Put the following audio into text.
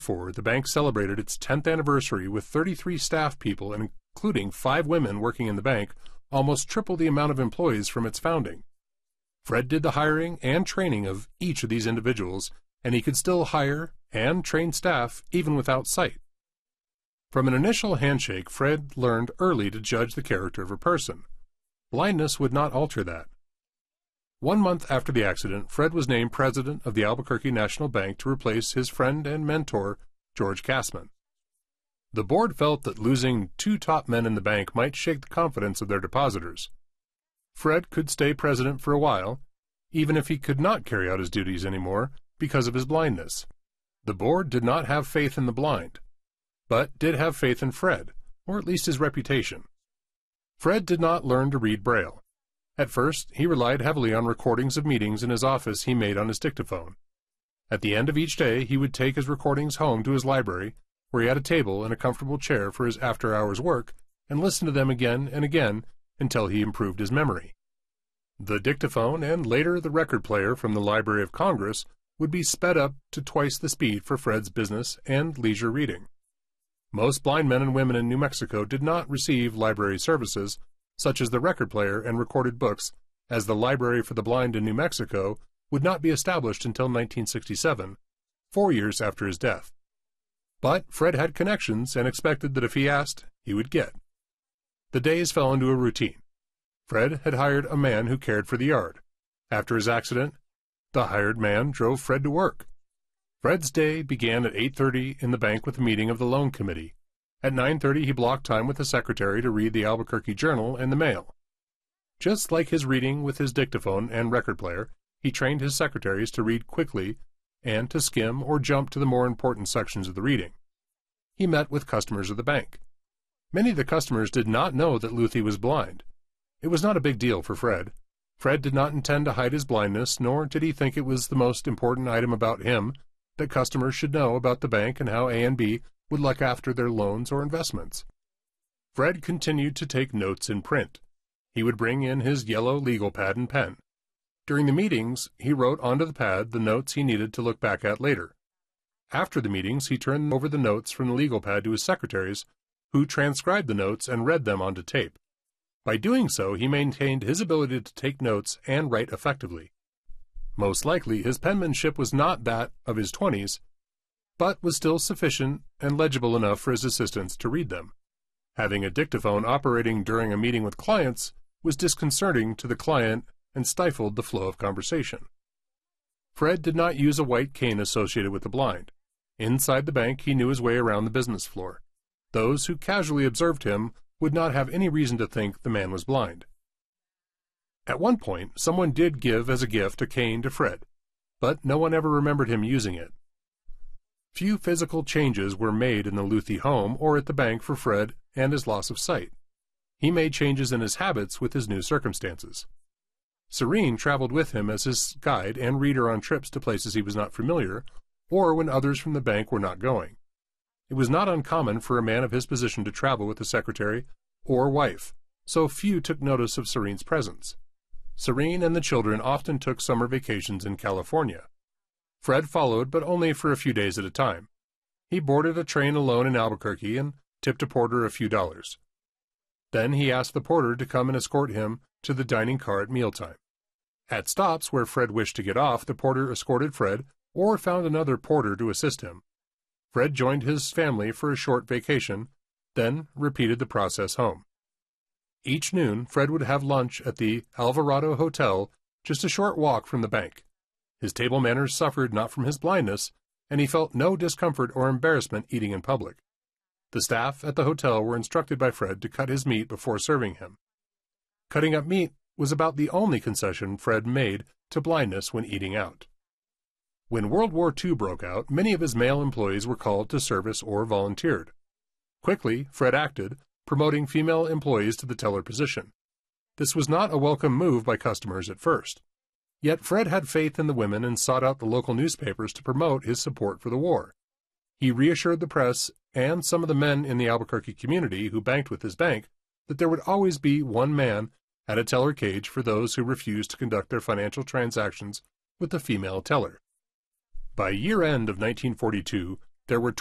1994, the bank celebrated its 10th anniversary with 33 staff people, including 5 women working in the bank, almost triple the amount of employees from its founding. Fred did the hiring and training of each of these individuals, and he could still hire and train staff even without sight. From an initial handshake, Fred learned early to judge the character of a person. Blindness would not alter that. 1 month after the accident, Fred was named president of the Albuquerque National Bank to replace his friend and mentor, George Cassman. The board felt that losing 2 top men in the bank might shake the confidence of their depositors. Fred could stay president for a while, even if he could not carry out his duties anymore because of his blindness. The board did not have faith in the blind, but did have faith in Fred, or at least his reputation. Fred did not learn to read Braille. At first, he relied heavily on recordings of meetings in his office he made on his dictaphone. At the end of each day, he would take his recordings home to his library, where he had a table and a comfortable chair for his after-hours work, and listen to them again and again until he improved his memory. The dictaphone and later the record player from the Library of Congress would be sped up to twice the speed for Fred's business and leisure reading. Most blind men and women in New Mexico did not receive library services, such as the record player and recorded books, as the Library for the Blind in New Mexico would not be established until 1967, 4 years after his death. But Fred had connections and expected that if he asked, he would get. The days fell into a routine. Fred had hired a man who cared for the yard. After his accident, the hired man drove Fred to work. Fred's day began at 8:30 in the bank with a meeting of the loan committee. At 9:30 he blocked time with the secretary to read the Albuquerque Journal and the Mail. Just like his reading with his dictaphone and record player, he trained his secretaries to read quickly and to skim or jump to the more important sections of the reading. He met with customers of the bank. Many of the customers did not know that Luthi was blind. It was not a big deal for Fred. Fred did not intend to hide his blindness, nor did he think it was the most important item about him that customers should know about the bank and how A and B would look after their loans or investments. Fred continued to take notes in print. He would bring in his yellow legal pad and pen. During the meetings, he wrote onto the pad the notes he needed to look back at later. After the meetings, he turned over the notes from the legal pad to his secretaries, who transcribed the notes and read them onto tape. By doing so, he maintained his ability to take notes and write effectively. Most likely, his penmanship was not that of his 20s, but was still sufficient and legible enough for his assistants to read them. Having a dictaphone operating during a meeting with clients was disconcerting to the client and stifled the flow of conversation. Fred did not use a white cane associated with the blind. Inside the bank, he knew his way around the business floor. Those who casually observed him would not have any reason to think the man was blind. At one point, someone did give as a gift a cane to Fred, but no one ever remembered him using it. Few physical changes were made in the Luthi home or at the bank for Fred and his loss of sight. He made changes in his habits with his new circumstances. Serene traveled with him as his guide and reader on trips to places he was not familiar, or when others from the bank were not going. It was not uncommon for a man of his position to travel with a secretary or wife, so few took notice of Serene's presence. Serene and the children often took summer vacations in California. Fred followed, but only for a few days at a time. He boarded a train alone in Albuquerque and tipped a porter a few dollars. Then he asked the porter to come and escort him to the dining car at mealtime. At stops where Fred wished to get off, the porter escorted Fred or found another porter to assist him. Fred joined his family for a short vacation, then repeated the process home. Each noon, Fred would have lunch at the Alvarado Hotel, just a short walk from the bank. His table manners suffered not from his blindness, and he felt no discomfort or embarrassment eating in public. The staff at the hotel were instructed by Fred to cut his meat before serving him. Cutting up meat was about the only concession Fred made to blindness when eating out. When World War II broke out, many of his male employees were called to service or volunteered. Quickly, Fred acted, promoting female employees to the teller position. This was not a welcome move by customers at first. Yet Fred had faith in the women and sought out the local newspapers to promote his support for the war. He reassured the press and some of the men in the Albuquerque community who banked with his bank that there would always be one man at a teller cage for those who refused to conduct their financial transactions with a female teller. By year-end of 1942, There were